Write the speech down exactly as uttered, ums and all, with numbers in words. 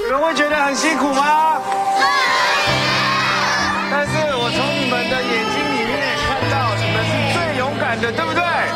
你们会觉得很辛苦吗？但是我从你们的眼睛里面看到，你们是最勇敢的，对不对？